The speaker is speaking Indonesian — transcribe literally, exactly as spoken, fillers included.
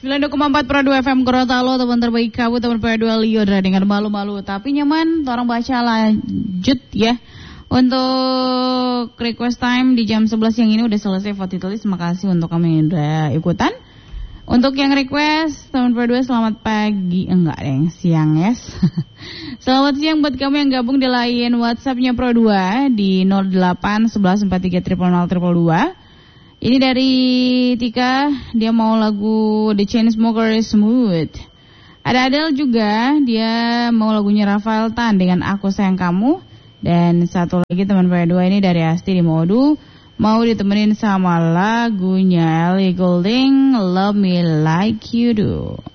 sembilan puluh koma empat Pro dua F M Gorontalo, teman terbaik kamu, teman Pro dua Liodra dengan malu-malu tapi nyaman. Orang baca lanjut ya. Untuk request time di jam sebelas yang ini udah selesai vote tulis. Terima kasih untuk kamu yang udah ikutan. Untuk yang request, teman Pro dua selamat pagi. Enggak deh, siang yes. Selamat siang buat kamu yang gabung di line WhatsApp-nya Pro dua di nol delapan satu satu empat tiga nol nol nol dua. Ini dari Tika, dia mau lagu The Chainsmokers Smooth. Ada Adele juga, dia mau lagunya Rafael Tan dengan Aku Sayang Kamu. Dan satu lagi teman Pro dua ini dari Asti di Modu, mau ditemenin sama lagunya Ellie Goulding, Love Me Like You Do.